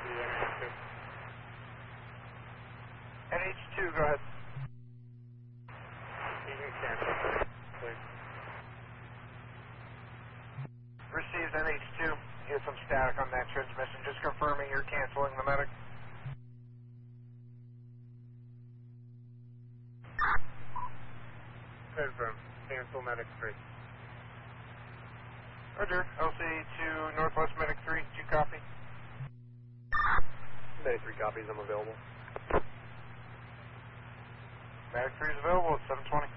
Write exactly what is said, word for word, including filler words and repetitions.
N H two, go ahead. You can cancel, please. Received N H two. You had some static on that transmission. Just confirming you're canceling the medic. Confirm. Cancel medic three. Roger. L C two Northwest Medic three. Did you copy? Medic three copies. I'm available. Medic three is available at seven twenty.